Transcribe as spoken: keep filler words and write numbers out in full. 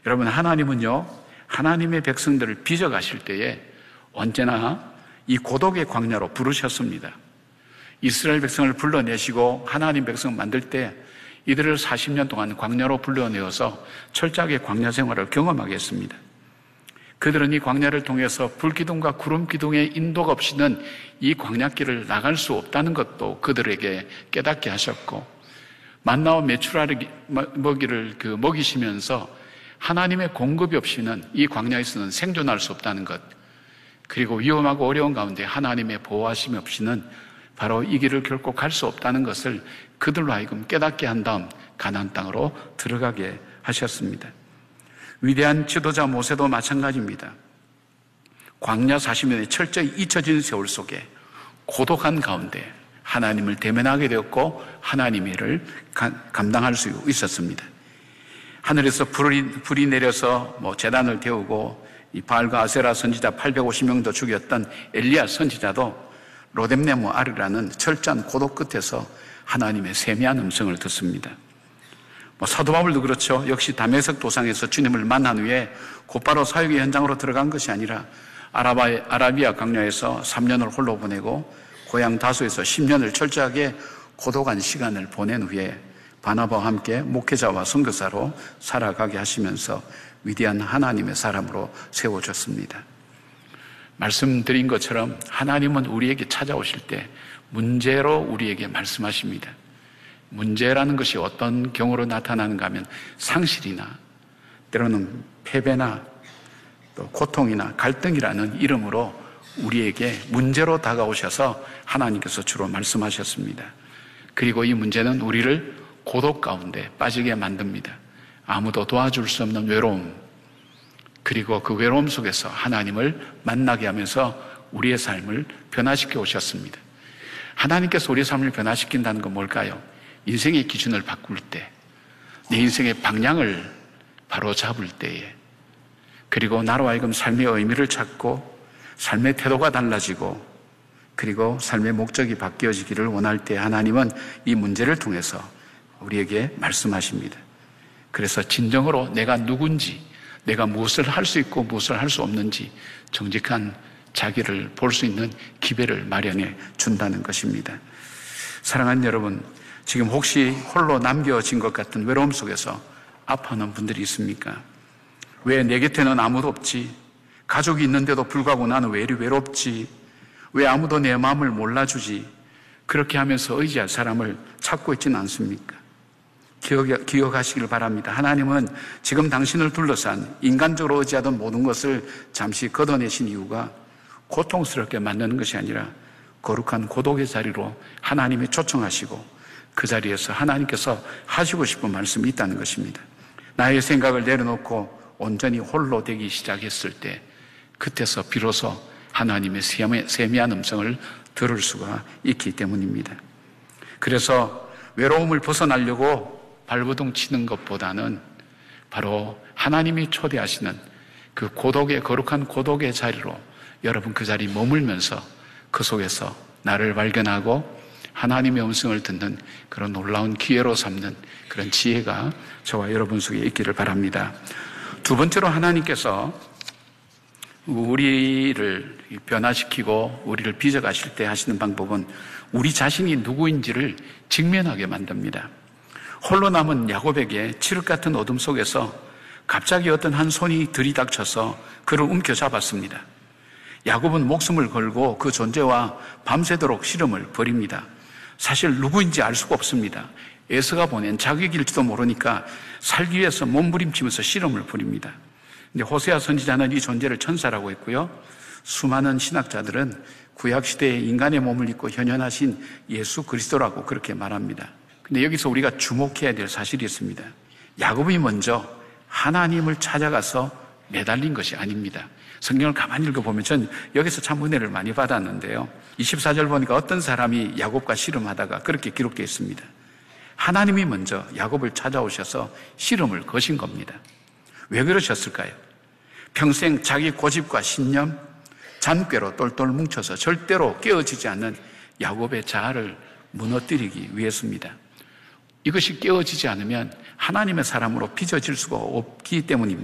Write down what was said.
여러분, 하나님은요, 하나님의 백성들을 빚어가실 때에 언제나 이 고독의 광야로 부르셨습니다. 이스라엘 백성을 불러내시고 하나님 백성을 만들 때 이들을 사십 년 동안 광야로 불러내어서 철저하게 광야 생활을 경험하게 했습니다. 그들은 이 광야를 통해서 불기둥과 구름기둥의 인도가 없이는 이 광야길을 나갈 수 없다는 것도 그들에게 깨닫게 하셨고, 만나와 메추라기 먹이를 그 먹이시면서 하나님의 공급이 없이는 이 광야에서는 생존할 수 없다는 것, 그리고 위험하고 어려운 가운데 하나님의 보호하심이 없이는 바로 이 길을 결코 갈 수 없다는 것을 그들로 하여금 깨닫게 한 다음 가나안 땅으로 들어가게 하셨습니다. 위대한 지도자 모세도 마찬가지입니다. 광야 사십 년의 철저히 잊혀진 세월 속에 고독한 가운데 하나님을 대면하게 되었고 하나님의 일을 감당할 수 있었습니다. 하늘에서 불이, 불이 내려서 뭐 제단을 태우고 이 바알과 아세라 선지자 팔백오십 명도 죽였던 엘리야 선지자도 로뎀네모 아르라는 철저한 고독 끝에서 하나님의 세미한 음성을 듣습니다. 뭐 사도 바울도 그렇죠. 역시 다메섹 도상에서 주님을 만난 후에 곧바로 사역의 현장으로 들어간 것이 아니라 아라바, 아라비아 광야에서 삼 년을 홀로 보내고 고향 다소에서 십 년을 철저하게 고독한 시간을 보낸 후에 바나바와 함께 목회자와 선교사로 살아가게 하시면서 위대한 하나님의 사람으로 세워졌습니다. 말씀드린 것처럼 하나님은 우리에게 찾아오실 때 문제로 우리에게 말씀하십니다. 문제라는 것이 어떤 경우로 나타나는가 하면 상실이나 때로는 패배나 또 고통이나 갈등이라는 이름으로 우리에게 문제로 다가오셔서 하나님께서 주로 말씀하셨습니다. 그리고 이 문제는 우리를 고독 가운데 빠지게 만듭니다. 아무도 도와줄 수 없는 외로움, 그리고 그 외로움 속에서 하나님을 만나게 하면서 우리의 삶을 변화시켜 오셨습니다. 하나님께서 우리의 삶을 변화시킨다는 건 뭘까요? 인생의 기준을 바꿀 때, 내 인생의 방향을 바로 잡을 때에, 그리고 나로 하여금 삶의 의미를 찾고 삶의 태도가 달라지고 그리고 삶의 목적이 바뀌어지기를 원할 때 하나님은 이 문제를 통해서 우리에게 말씀하십니다. 그래서 진정으로 내가 누군지, 내가 무엇을 할 수 있고 무엇을 할 수 없는지 정직한 자기를 볼 수 있는 기회를 마련해 준다는 것입니다. 사랑하는 여러분, 지금 혹시 홀로 남겨진 것 같은 외로움 속에서 아파하는 분들이 있습니까? 왜 내 곁에는 아무도 없지? 가족이 있는데도 불구하고 나는 왜 이리 외롭지? 왜 아무도 내 마음을 몰라주지? 그렇게 하면서 의지할 사람을 찾고 있지는 않습니까? 기억, 기억하시길 바랍니다. 하나님은 지금 당신을 둘러싼 인간적으로 의지하던 모든 것을 잠시 걷어내신 이유가 고통스럽게 만드는 것이 아니라 거룩한 고독의 자리로 하나님이 초청하시고 그 자리에서 하나님께서 하시고 싶은 말씀이 있다는 것입니다. 나의 생각을 내려놓고 온전히 홀로 되기 시작했을 때 그때서 비로소 하나님의 세미한 음성을 들을 수가 있기 때문입니다. 그래서 외로움을 벗어나려고 발버둥 치는 것보다는 바로 하나님이 초대하시는 그 고독의, 거룩한 고독의 자리로 여러분 그 자리에 머물면서 그 속에서 나를 발견하고 하나님의 음성을 듣는 그런 놀라운 기회로 삼는 그런 지혜가 저와 여러분 속에 있기를 바랍니다. 두 번째로 하나님께서 우리를 변화시키고 우리를 빚어가실 때 하시는 방법은 우리 자신이 누구인지를 직면하게 만듭니다. 홀로 남은 야곱에게 칠흑 같은 어둠 속에서 갑자기 어떤 한 손이 들이닥쳐서 그를 움켜잡았습니다. 야곱은 목숨을 걸고 그 존재와 밤새도록 씨름을 벌입니다. 사실 누구인지 알 수가 없습니다. 에서가 보낸 자객일지도 모르니까 살기 위해서 몸부림치면서 씨름을 벌입니다. 근데 호세아 선지자는 이 존재를 천사라고 했고요. 수많은 신학자들은 구약시대에 인간의 몸을 입고 현현하신 예수 그리스도라고 그렇게 말합니다. 근데 여기서 우리가 주목해야 될 사실이 있습니다. 야곱이 먼저 하나님을 찾아가서 매달린 것이 아닙니다. 성경을 가만히 읽어보면 전 여기서 참 은혜를 많이 받았는데요. 이십사 절 보니까 어떤 사람이 야곱과 씨름하다가 그렇게 기록되어 있습니다. 하나님이 먼저 야곱을 찾아오셔서 씨름을 거신 겁니다. 왜 그러셨을까요? 평생 자기 고집과 신념, 잔꾀로 똘똘 뭉쳐서 절대로 깨어지지 않는 야곱의 자아를 무너뜨리기 위해서입니다. 이것이 깨어지지 않으면 하나님의 사람으로 빚어질 수가 없기 때문입니다.